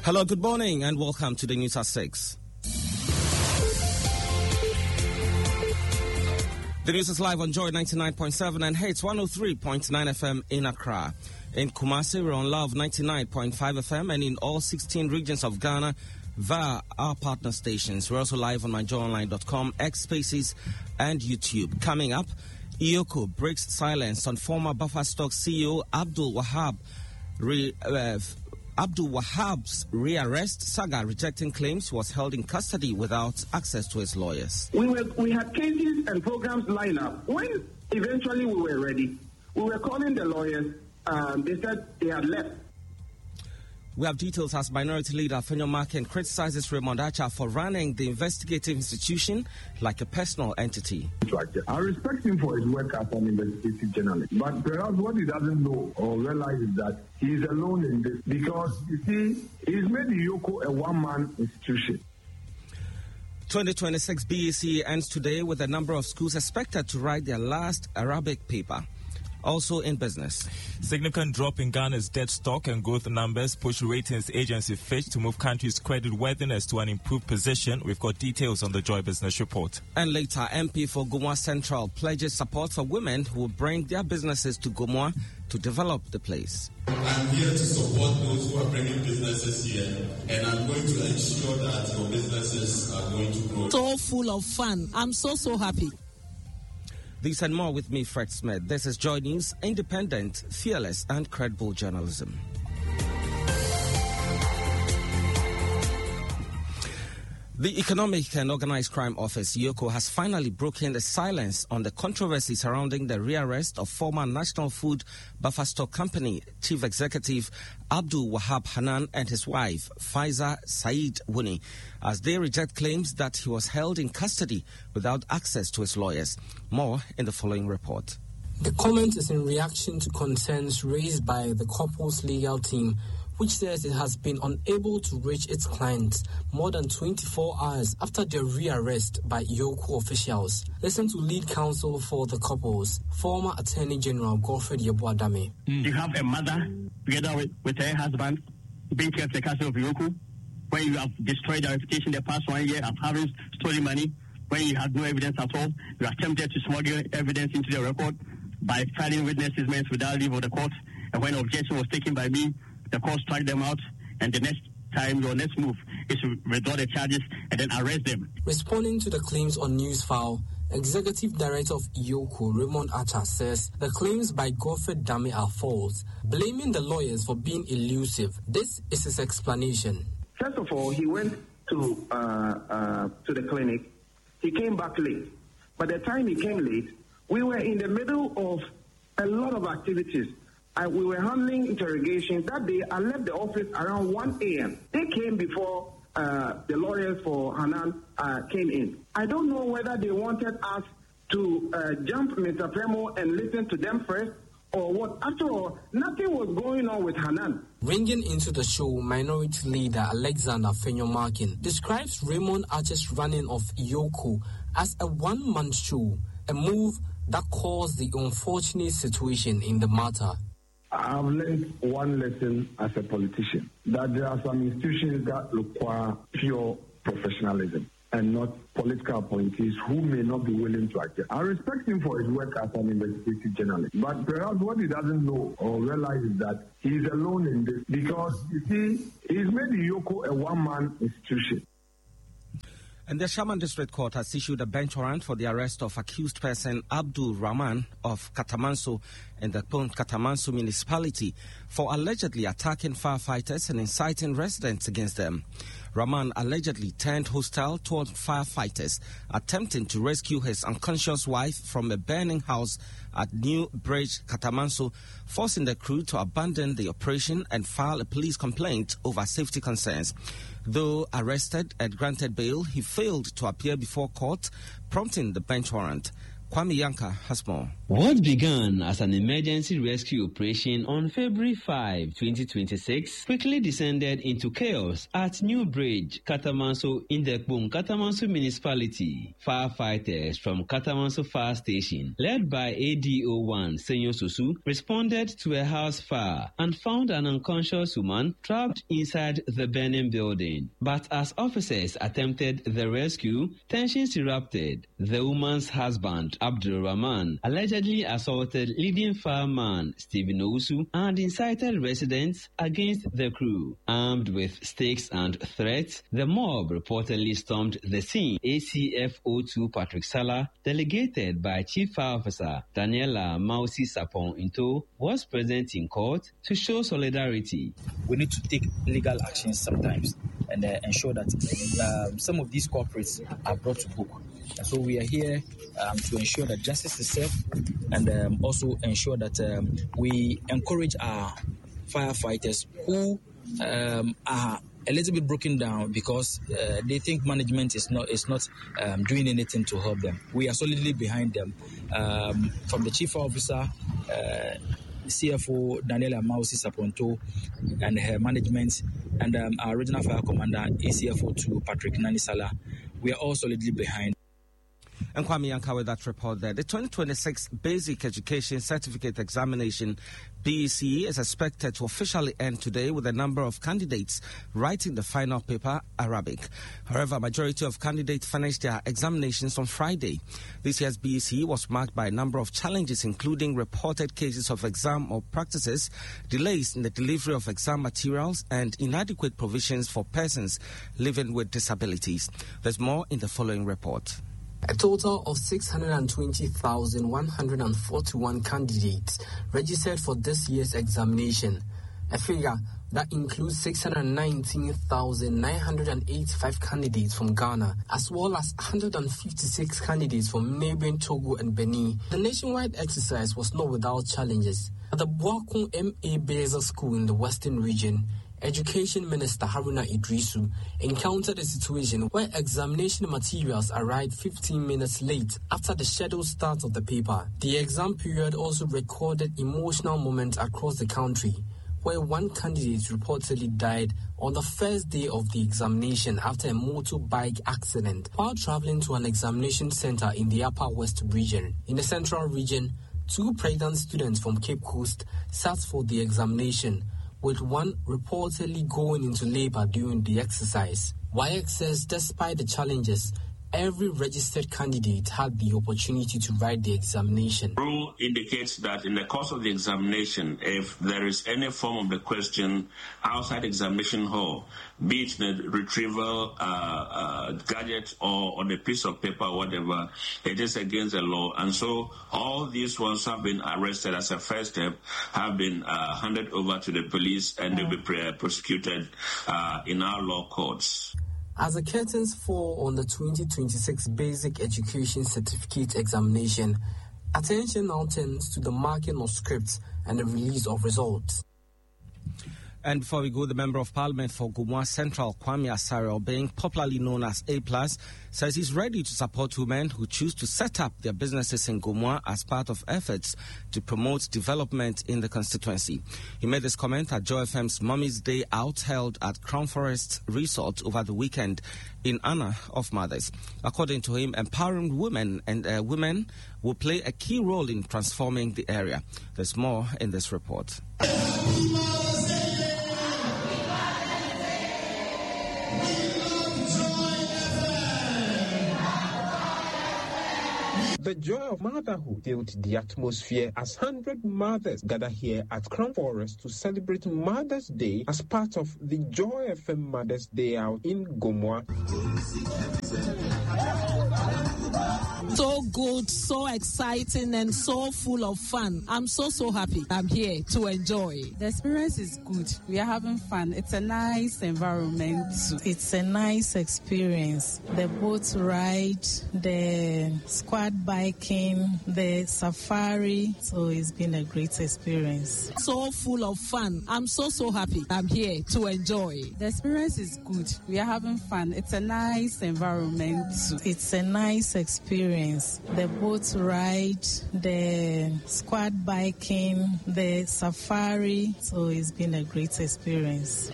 Hello, good morning, and welcome to the News at 6. The news is live on Joy 99.7 and Hits 103.9 FM in Accra. In Kumasi, we're on Love 99.5 FM and in all 16 regions of Ghana via our partner stations. We're also live on myjoyonline.com, X Spaces, and YouTube. Coming up, EOCO breaks silence on former Buffer Stock CEO Abdul Wahab's rearrest saga, rejecting claims he was held in custody without access to his lawyers. We had cases and programs lined up. When eventually we were ready, we were calling the lawyers. They said they had left. We have details as Minority Leader Afenyo Markin criticizes Raymond Archer for running the investigative institution like a personal entity. I respect him for his work as an investigative journalist, but perhaps what he doesn't know or realize is that he is alone in this because, you see, he's made the EOCO a one-man institution. 2026 BEC ends today with a number of schools expected to write their last Arabic paper. Also in business, significant drop in Ghana's debt stock and growth numbers push ratings agency Fitch to move country's credit worthiness to an improved position. We've got details on the Joy Business Report. And later, MP for Gomoa Central pledges support for women who will bring their businesses to Gomoa to develop the place. I'm here to support those who are bringing businesses here, and I'm going to ensure that your businesses are going to grow. So full of fun. I'm so happy. These and more with me, Fred Smith. This is Joy News, independent, fearless, and credible journalism. The Economic and Organized Crime Office, EOCO, has finally broken the silence on the controversy surrounding the rearrest of former National Food Buffer Stock Company Chief Executive Abdul Wahab Hanan and his wife, Faiza Said Wuni, as they reject claims that he was held in custody without access to his lawyers. More in the following report. The comment is in reaction to concerns raised by the couple's legal team, which says it has been unable to reach its clients more than 24 hours after their rearrest by EOCO officials. Listen to lead counsel for the couples, former Attorney General Godfred Yeboah-Dame. You have a mother together with her husband being kept the castle of EOCO, when you have destroyed their reputation the past 1 year of having stolen money, when you had no evidence at all. You attempted to smuggle evidence into the record by filing witnesses without leave of the court, and when objection was taken by me, the court struck them out, and the next time, your next move is to withdraw the charges and then arrest them. Responding to the claims on Newsfile, Executive Director of EOCO, Raymond Archer, says the claims by Godfred Dame are false, blaming the lawyers for being elusive. This is his explanation. First of all, he went to the clinic. He came back late. By the time he came late, we were in the middle of a lot of activities. We were handling interrogations. That day, I left the office around 1 a.m. They came before the lawyers for Hanan came in. I don't know whether they wanted us to jump Mr. Premo and listen to them first or what. After all, nothing was going on with Hanan. Ringing into the show, Minority Leader Alexander Afenyo Markin describes Raymond Archer's running of EOCO as a one-man show, a move that caused the unfortunate situation in the matter. I've learned one lesson as a politician, that there are some institutions that require pure professionalism and not political appointees who may not be willing to act. I respect him for his work as an investigative journalist, but perhaps what he doesn't know or realize is that he is alone in this because, you see, he's made the EOCO a one-man institution. And the Shaman District Court has issued a bench warrant for the arrest of accused person Abdul Rahman of Katamanso in the Katamanso municipality for allegedly attacking firefighters and inciting residents against them. Rahman allegedly turned hostile toward firefighters, attempting to rescue his unconscious wife from a burning house at New Bridge, Katamanso, forcing the crew to abandon the operation and file a police complaint over safety concerns. Though arrested and granted bail, he failed to appear before court, prompting the bench warrant. Kwame Yanka has more. What began as an emergency rescue operation on February 5, 2026, quickly descended into chaos at New Bridge, Katamanso, in the Katamanso municipality. Firefighters from Katamanso Fire Station, led by ADO1 Senyo Susu, responded to a house fire and found an unconscious woman trapped inside the burning building. But as officers attempted the rescue, tensions erupted. The woman's husband, Abdul Rahman, allegedly assaulted leading fireman Stephen Owusu and incited residents against the crew. Armed with stakes and threats, the mob reportedly stormed the scene. ACF02 Patrick Salah, delegated by Chief Fire Officer Daniela Mausi Sapon Into, was present in court to show solidarity. We need to take legal action sometimes and ensure that some of these culprits are brought to book. And so we are here to ensure that justice is served and also ensure that we encourage our firefighters who are a little bit broken down because they think management is not doing anything to help them. We are solidly behind them. From the chief officer, CFO Daniela Mausi Saponto and her management, and our regional fire commander ACFO2 Patrick Nanisala, we are all solidly behind. And Kwame Yanka with that report there. The 2026 Basic Education Certificate Examination, BECE, is expected to officially end today with a number of candidates writing the final paper, Arabic. However, majority of candidates finished their examinations on Friday. This year's BECE was marked by a number of challenges, including reported cases of exam or practices, delays in the delivery of exam materials, and inadequate provisions for persons living with disabilities. There's more in the following report. A total of 620,141 candidates registered for this year's examination, a figure that includes 619,985 candidates from Ghana, as well as 156 candidates from neighboring Togo and Benin. The nationwide exercise was not without challenges. At the Boakun M.A. Beza School in the Western Region, Education Minister Haruna Idrisu encountered a situation where examination materials arrived 15 minutes late after the scheduled start of the paper. The exam period also recorded emotional moments across the country, where one candidate reportedly died on the first day of the examination after a motorbike accident while traveling to an examination center in the Upper West region. In the Central region, 2 pregnant students from Cape Coast sat for the examination, with one reportedly going into labor during the exercise. WAEC says despite the challenges, every registered candidate had the opportunity to write the examination. The rule indicates that in the course of the examination, if there is any form of the question outside examination hall, be it the retrieval gadget or on a piece of paper or whatever, it is against the law. And so all these ones have been arrested as a first step, have been handed over to the police, and they'll be prosecuted in our law courts. As the curtains fall on the 2026 Basic Education Certificate Examination, attention now turns to the marking of scripts and the release of results. And before we go, the Member of Parliament for Gumua Central, Kwame Asare Obeng, popularly known as A+, says he's ready to support women who choose to set up their businesses in Gumua as part of efforts to promote development in the constituency. He made this comment at Joy FM's Mummy's Day Out held at Crown Forest Resort over the weekend in honor of mothers. According to him, empowering women and women will play a key role in transforming the area. There's more in this report. The joy of motherhood filled the atmosphere as 100 mothers gather here at Crown Forest to celebrate Mother's Day as part of the Joy FM Mother's Day Out in Gumua. So good, so exciting, and so full of fun. I'm so happy. I'm here to enjoy. The experience is good. We are having fun. It's a nice environment. It's a nice experience. The boat ride, the squad biking, the safari. So it's been a great experience. So full of fun. I'm so happy. I'm here to enjoy. The experience is good. We are having fun. It's a nice environment. It's a nice experience. The boat ride, the squad biking, the safari. So it's been a great experience.